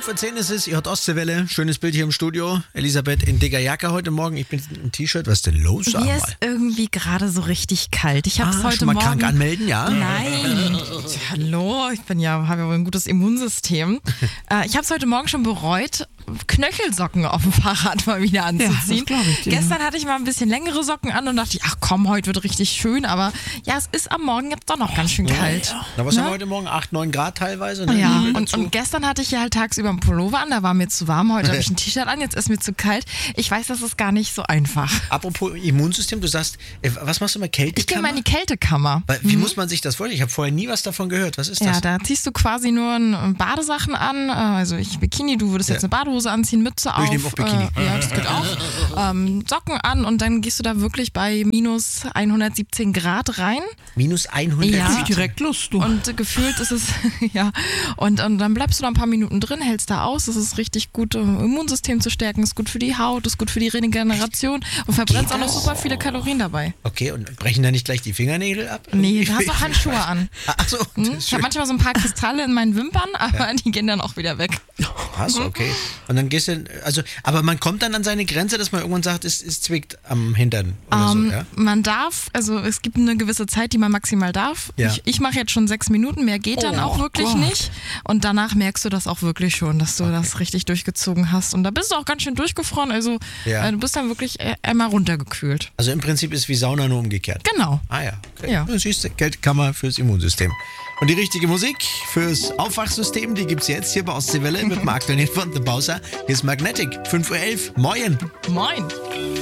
5:10 ist es, ihr hört Ostseewelle. Schönes Bild hier im Studio. Elisabeth in dicker Jacke heute Morgen. Ich bin im T-Shirt. Was ist denn los? Sag Mir mal. ist irgendwie gerade so richtig kalt. Ich habe es heute schon mal Morgen. krank anmelden, ja? Nein. Hallo, habe ja wohl ein gutes Immunsystem. Ich habe es heute Morgen schon bereut, Knöchelsocken auf dem Fahrrad mal wieder anzuziehen. Ja, das glaub ich dir. Gestern hatte ich mal ein bisschen längere Socken an und dachte, ach komm, heute wird richtig schön. Aber ja, es ist am Morgen jetzt doch noch ganz schön kalt. Na, was haben wir heute Morgen? 8, 9 Grad teilweise? Ne? Ja, Nebel und dazu. gestern hatte ich ja halt tagsüber einen Pullover an, da war mir zu warm. Heute habe ich ein T-Shirt an, jetzt ist mir zu kalt. Ich weiß, das ist gar nicht so einfach. Apropos Immunsystem, du sagst, was machst du mal, Ich gehe Kältekammer? mal in die Kältekammer. Wie muss man sich das vorstellen? Ich habe vorher nie was davon gehört. Was ist das? Ja, da ziehst du quasi nur Badesachen an, also ich Bikini, du würdest jetzt eine Badehose anziehen, Mütze auf. Ich nehme auch Bikini. Ja, das geht auch. Socken an und dann gehst du da wirklich bei minus 117 Grad rein. Minus 100 Ja. Grad. Direkt Lust, du. Und gefühlt ist es, ja, und dann bleibst du da ein paar Minuten drin, hältst da aus. Das ist richtig gut, um Immunsystem zu stärken, ist gut für die Haut, ist gut für die Regeneration und verbrennst auch noch super viele Kalorien dabei. Okay, und brechen da nicht gleich die Fingernägel ab? Nee, du hast auch Handschuhe an. Achso, Ich habe manchmal so ein paar Kristalle in meinen Wimpern, aber die gehen dann auch wieder weg. krass, okay. Und dann gehst du, aber man kommt dann an seine Grenze, dass man irgendwann sagt, es zwickt am Hintern oder so, ja? Man darf, also es gibt eine gewisse Zeit, die man maximal darf. Ja. Ich mache jetzt schon 6 Minuten, mehr geht dann auch wirklich Gott. nicht. Und danach merkst du das auch wirklich schon, dass du das richtig durchgezogen hast. Und da bist du auch ganz schön durchgefroren, also Ja. du bist dann wirklich einmal runtergekühlt. Also im Prinzip ist wie Sauna nur umgekehrt. Genau. Ah ja, okay. Ja. Siehst du, Kältekammer fürs Immunsystem. Und die richtige Musik fürs Aufwachsystem, die gibt's jetzt hier bei Ostseewelle mit Marc Daniel von The Bowser. Hier ist Magnetic, 5:11 Uhr. Moin! Moin.